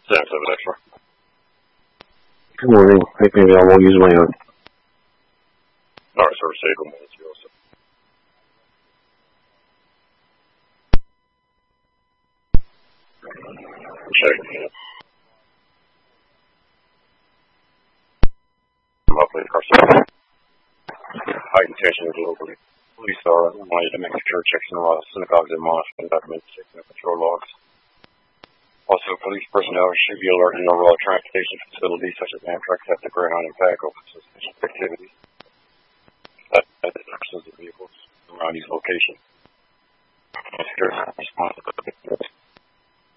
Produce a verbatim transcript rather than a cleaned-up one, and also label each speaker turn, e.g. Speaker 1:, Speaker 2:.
Speaker 1: Sam seven extra.
Speaker 2: Good morning. Maybe I won't use my own.
Speaker 1: Alright, service eight one one zero seven. Check. Lovely car. Heightened tension globally. Police are wanted to make secure checks in the synagogues and mosques and document checking the patrol logs. Also, police personnel should be alert in overall transportation facilities such as Amtrak, Septic, Greyhound, and PACO for suspicious activities. At the access of vehicles around these locations. Security responsibility.